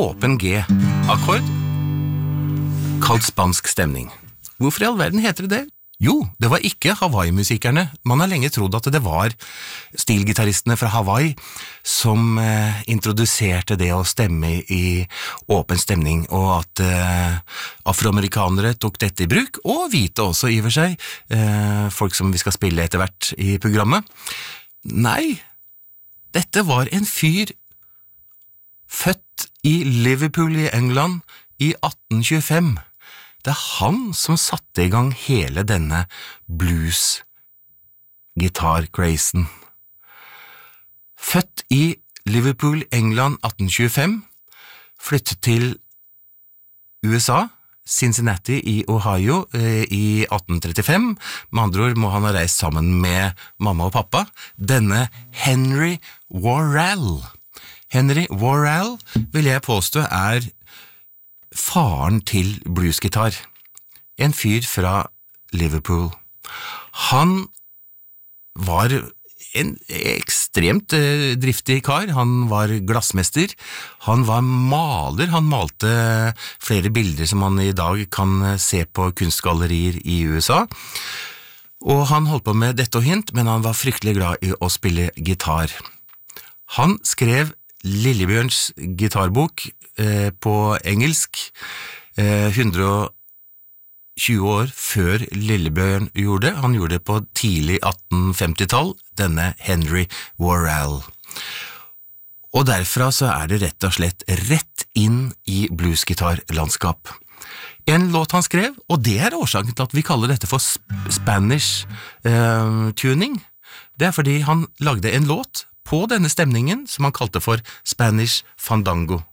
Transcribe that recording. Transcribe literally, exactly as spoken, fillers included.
åpen G-akkord, kalt spansk stemning. Hvorfor i all verden heter det det? Jo, det var ikke Hawaii-musikerne. Man har lenge trodd at det var stilgitaristene fra Hawaii som eh, introduserte det å stemme i åpen stemning, og at eh, afroamerikanere tok dette i bruk, og hvite også i og for seg, eh, folk som vi skal spille etter hvert i programmet. Nei, dette var en fyr født i Liverpool i England i atten tjuefem. Det er han som satte i gang hele denne blues-gitar-crazen. Født i Liverpool, England, atten tjuefem, flyttet til U S A, Cincinnati i Ohio eh, i atten trettifem. Med andre ord må han ha reist sammen med mamma og pappa. Denne Henry Worrell. Henry Worrell vil jeg påstå er faren til bluesgitar, en fyr fra Liverpool. Han var en ekstremt eh, driftig kar, han var glassmester, han var maler, han malte flere bilder som man i dag kan se på kunstgallerier i U S A, og han holdt på med dette og hint, men han var fryktelig glad i å spille gitar. Han skrev Lillebjørns gitarbok eh, på engelsk eh, hundre og tjue år før Lillebjørn gjorde det. Han gjorde det på tidlig atten femti-tall, denne Henry Worrell. Og derfra så er det rett og slett rett inn i bluesgitarlandskap. En låt han skrev, og det er årsaken til at vi kaller dette for Spanish eh, tuning. Det er fordi han lagde en låt på denne stemningen som han kalte for Spanish Fandango.